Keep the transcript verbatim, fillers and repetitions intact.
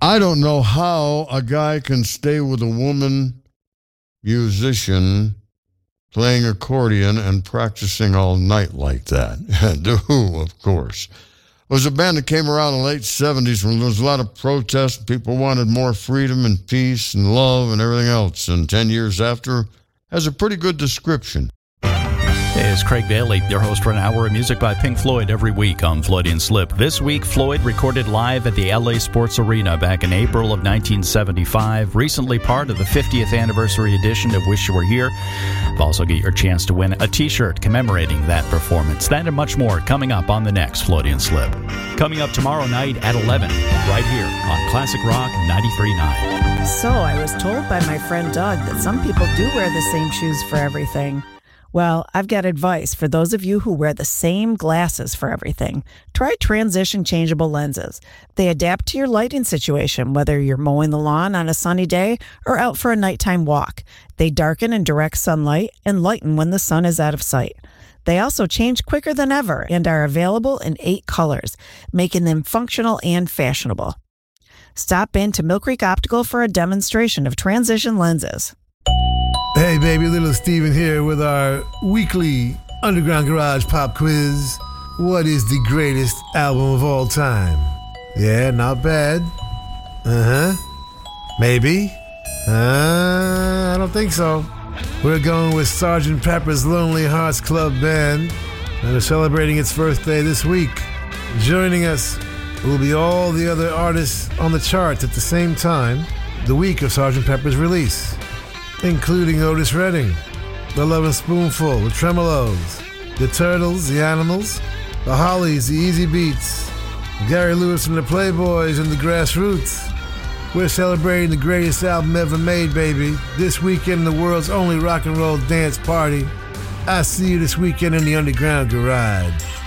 I don't know how a guy can stay with a woman musician playing accordion and practicing all night like that. The Who, of course. It was a band that came around in the late seventies when there was a lot of protest. People wanted more freedom and peace and love and everything else. And ten years after, has a pretty good description. Hey, it's Craig Daly, your host for an hour of music by Pink Floyd every week on Floydian Slip. This week, Floyd recorded live at the L A Sports Arena back in April of nineteen seventy-five, recently part of the fiftieth anniversary edition of Wish You Were Here. You'll also get your chance to win a t-shirt commemorating that performance. That and much more coming up on the next Floydian Slip. Coming up tomorrow night at eleven, right here on Classic Rock ninety-three point nine. So, I was told by my friend Doug that some people do wear the same shoes for everything. Well, I've got advice for those of you who wear the same glasses for everything. Try Transition Changeable Lenses. They adapt to your lighting situation, whether you're mowing the lawn on a sunny day or out for a nighttime walk. They darken in direct sunlight and lighten when the sun is out of sight. They also change quicker than ever and are available in eight colors, making them functional and fashionable. Stop in to Mill Creek Optical for a demonstration of Transition lenses. Hey baby, little Steven here with our weekly Underground Garage Pop Quiz. What is the greatest album of all time? Yeah, not bad. Uh-huh. Maybe. Uh, I don't think so. We're going with Sergeant Pepper's Lonely Hearts Club Band, and are celebrating its birthday this week. Joining us will be all the other artists on the charts at the same time, the week of Sergeant Pepper's release, including Otis Redding, The Lovin' Spoonful, The Tremolos, The Turtles, The Animals, The Hollies, The Easy Beats, Gary Lewis and the Playboys, and The Grassroots. We're celebrating the greatest album ever made, baby, this weekend in the world's only rock and roll dance party. I see you this weekend in the Underground Garage.